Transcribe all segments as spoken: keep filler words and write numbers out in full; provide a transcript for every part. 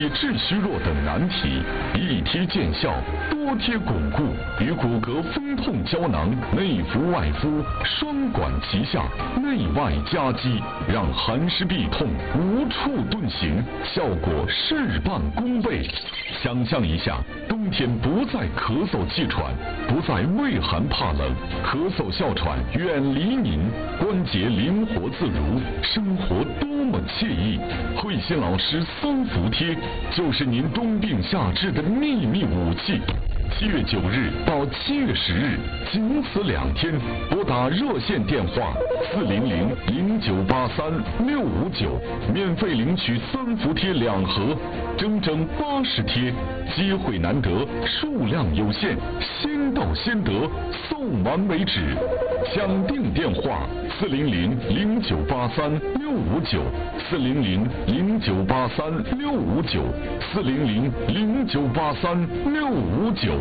体质虚弱等难题，一贴见效，多贴巩固，与骨骼风痛胶囊内服外敷双管齐下，内外夹击，让寒湿痹痛无处遁形，效果事半功倍。想象一下，冬天不再咳嗽气喘，不再畏寒怕冷，咳嗽哮喘远离您，关节灵活自如，生活多么惬意。慧心老师三伏贴就是您冬病夏治的秘密武器。七月九日到七月十日，仅此两天，拨打热线电话四零零零九八三六五九，免费领取三伏贴两盒，整整八十贴，机会难得，数量有限，先到先得，送完为止。抢订电话四零零零九八三六五九，四零零零九八三六五九，四零零零九八三六五九。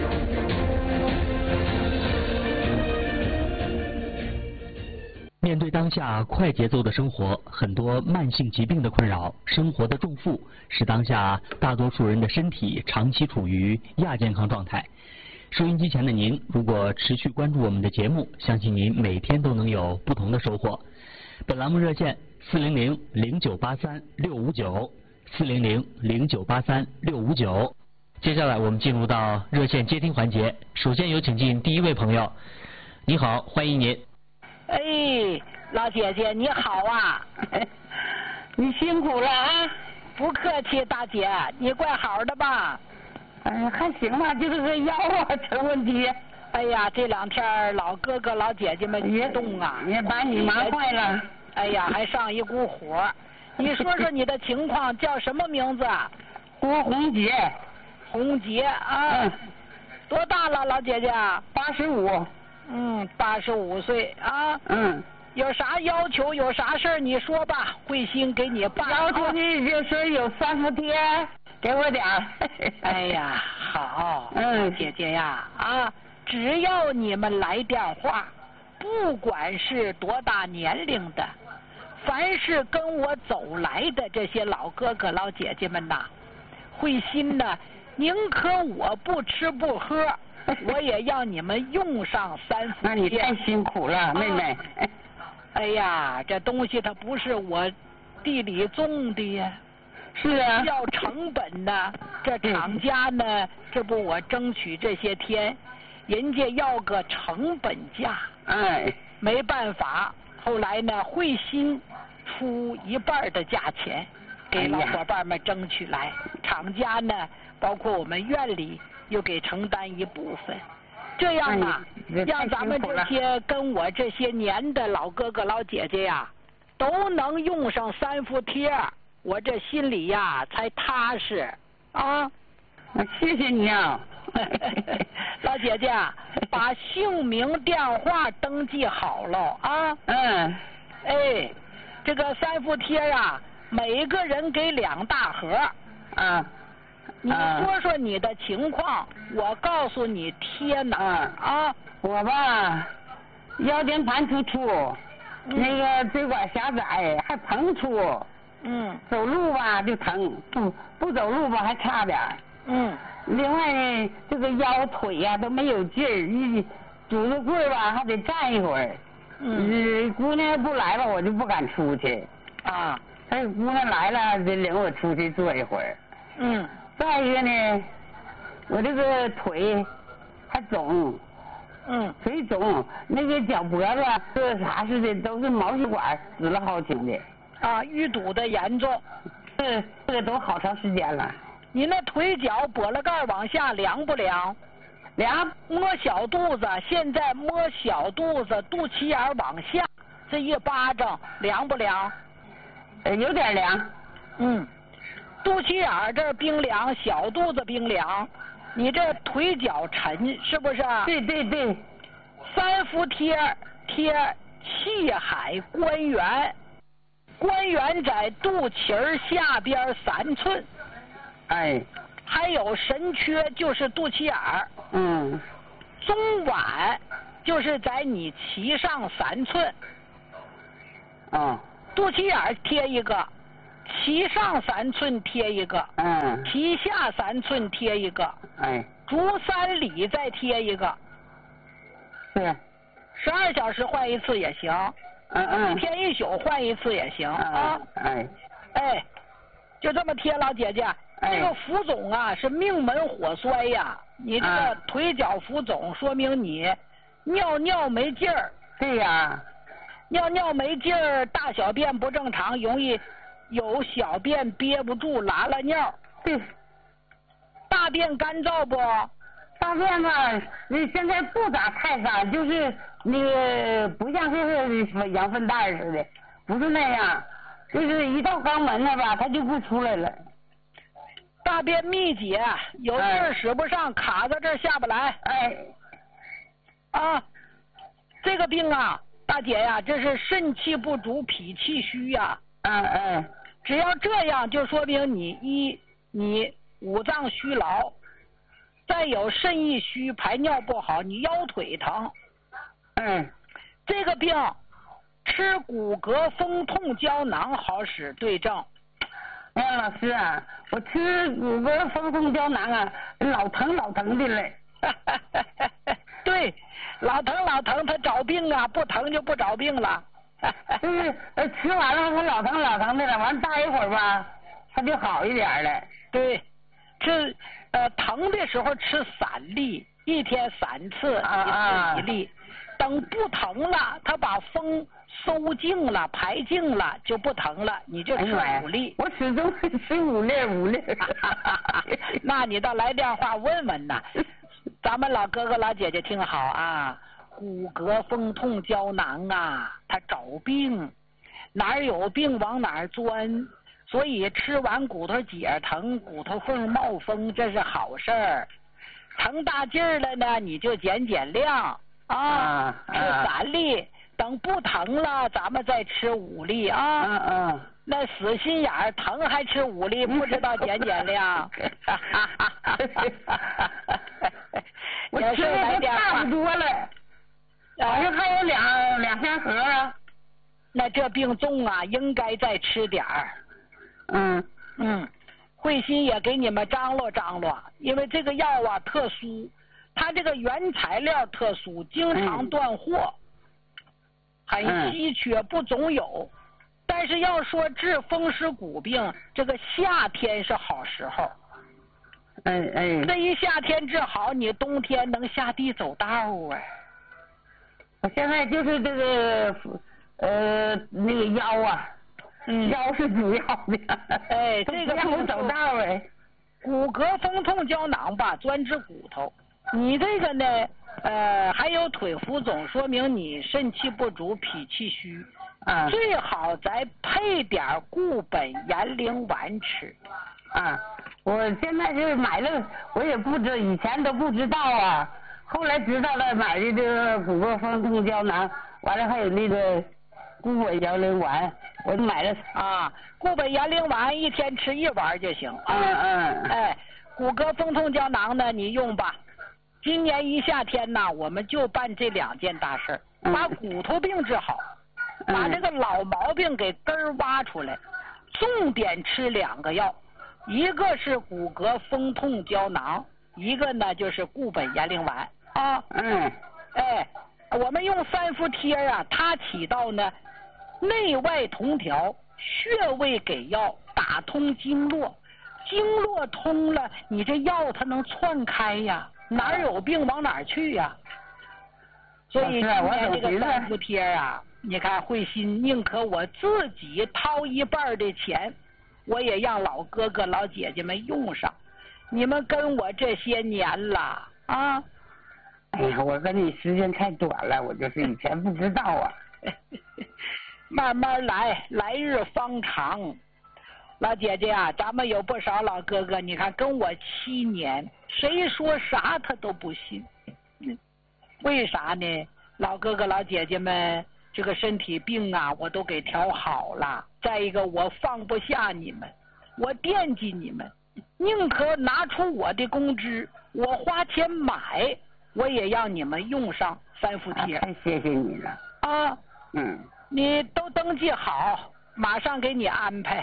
面对当下快节奏的生活，很多慢性疾病的困扰，生活的重负，使当下大多数人的身体长期处于亚健康状态。收音机前的您，如果持续关注我们的节目，相信您每天都能有不同的收获。本栏目热线四零零零九八三六五九，四零零零九八三六五九。接下来我们进入到热线接听环节，首先有请进第一位朋友。你好，欢迎您。 哎，老姐姐你好啊，你辛苦了啊！不客气，大姐，你怪好的吧？哎，还行吧，就是这腰啊成问题。哎呀，这两天老哥哥老姐姐们激动啊，也把你忙坏了。哎呀，还上一股火。你说说你的情况，叫什么名字？郭红杰。红杰啊，嗯、多大了，老姐姐？八十五。嗯，八十五岁啊。嗯。有啥要求？有啥事儿你说吧，慧心给你办。要求你就是有三伏贴，给我点儿。哎呀，好。嗯，姐姐呀，啊，只要你们来电话，不管是多大年龄的，凡是跟我走来的这些老哥哥老姐姐们呐，慧心呢，宁可我不吃不喝，我也要你们用上三伏贴。那你太辛苦了，妹妹。啊，哎呀，这东西它不是我地里种的呀，是啊，要成本呢。这厂家呢，这不我争取这些天，人家要个成本价，哎，没办法。后来呢，慧心出一半的价钱，给老伙伴们争取来。厂家呢，包括我们院里又给承担一部分。这样啊，让咱们这些跟我这些年的老哥哥老姐姐呀，都能用上三伏贴，我这心里呀才踏实啊。谢谢你啊，老姐姐，把姓名电话登记好了啊。嗯。哎，这个三伏贴啊，每个人给两大盒。啊。你说说你的情况，我告诉你贴哪儿啊？我吧，腰间盘突出，嗯、那个椎管狭窄，还膨出。嗯。走路吧就疼，不不走路吧还差点。嗯。另外呢，这个腰腿呀、啊、都没有劲儿，一拄着棍儿吧还得站一会儿。嗯。姑娘不来了，我就不敢出去。啊。哎，姑娘来了，得领我出去坐一会儿。嗯。再一个呢，我这个腿还肿，嗯，腿肿，那个脚脖子这啥似的都是毛细管死了好挺的。啊，淤堵的严重。这这个都好长时间了。你那腿脚脖子盖往下凉不凉？凉。摸小肚子，现在摸小肚子，肚脐眼往下，这一巴掌凉不凉？呃，有点凉。嗯。肚脐眼这儿冰凉，小肚子冰凉，你这腿脚沉是不是？对对对。三伏贴贴气海关元，关元在肚脐儿下边三寸。哎。还有神阙就是肚脐眼儿。嗯。中脘就是在你脐上三寸。啊。肚脐眼贴一个。 脐上三寸贴一个， 嗯， 脐下三寸贴一个， 哎， 足三里再贴一个， 是， 十二小时换一次也行， 嗯嗯， 一天一宿换一次也行啊， 哎， 哎，就这么贴，老姐姐。这个浮肿啊是命门火衰呀，你这个腿脚浮肿，说明你尿尿没劲儿。 对呀， 尿尿没劲儿，大小便不正常，容易有小便憋不住拉了尿。 对， 大便干燥不？ 大便吧，那现在不咋太干，就是那个不像是羊粪蛋似的，不是那样，就是一到肛门了吧，它就不出来了。 大便秘结，有劲儿使不上，哎、卡在这儿下不来。 哎， 啊，这个病啊，大姐呀，这是肾气不足，脾气虚呀。 嗯嗯。 只要这样，就说明你一你五脏虚劳，再有肾气虚，排尿不好，你腰腿疼。 嗯。 这个病吃骨骼风痛胶囊好使对症。 哎，老师啊，我吃骨骼风痛胶囊啊，老疼老疼的嘞。 对，老疼老疼，他找病啊，不疼就不找病了。 就是呃，吃完了他老疼老疼的了，完大一会儿吧，他就好一点了。 对，吃呃疼的时候吃散粒，一天三次， 啊一次一粒。等不疼了，他把风收净了，排净了，就不疼了，你就吃五粒。 我始终是吃五粒五粒。 那你倒来电话问问呐。咱们老哥哥老姐姐听好啊，骨骼风痛胶囊啊，它找病，哪儿有病往哪儿钻，所以吃完骨头解疼，骨头缝冒风，这是好事儿。疼大劲儿了呢，你就减减量。啊， 啊吃三粒，啊、等不疼了，咱们再吃五粒啊。 嗯嗯。 那死心眼儿，疼还吃五粒，不知道减减量。 我吃的都差不多了，好像还有两两三盒啊。 那这病重啊，应该再吃点儿。 嗯嗯，慧心也给你们张罗张罗，因为这个药啊特殊。它这个原材料特殊，经常断货，很稀缺，不总有。但是要说治风湿骨病，这个夏天是好时候。 哎哎。 这一夏天治好，你冬天能下地走道啊。 我现在就是这个呃那个腰啊， 嗯， 腰是主要的。 哎，这个让我走道哎。 骨骼风痛胶囊吧，专治骨头。你这个呢，呃，还有腿浮肿，说明你肾气不足，脾气虚。 啊。 最好再配点固本延龄丸吃。 啊，我现在是买了，我也不知，以前都不知道啊，后来知道了，买的这个骨骼风痛胶囊，完了还有那个固本延龄丸，我买了啊，固本延龄丸一天吃一丸就行。 嗯嗯。 哎，骨骼风痛胶囊呢，你用吧。今年一夏天呐，我们就办这两件大事儿，把骨头病治好， 嗯、 把这个老毛病给根儿挖出来。重点吃两个药，一个是骨骼风痛胶囊，一个呢就是固本延龄丸啊。 嗯。 哎，我们用三伏贴啊，它起到呢内外同调，穴位给药，打通经络，经络通了，你这药它能窜开呀。哪儿有病往哪儿去呀、啊？所以今天这个三伏贴啊，你看慧心宁可我自己掏一半的钱，我也让老哥哥老姐姐们用上。你们跟我这些年了啊， 哎呀，我跟你时间太短了，我就是以前不知道啊。 慢慢来，来日方长。老姐姐啊，咱们有不少老哥哥，你看跟我七年，谁说啥他都不信。嗯，为啥呢？老哥哥老姐姐们这个身体病啊，我都给调好了。再一个，我放不下你们，我惦记你们，宁可拿出我的工资，我花钱买，我也让你们用上三伏贴。 太谢谢你了。 啊， 嗯， 你都登记好，马上给你安排。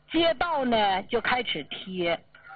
街道呢就开始贴，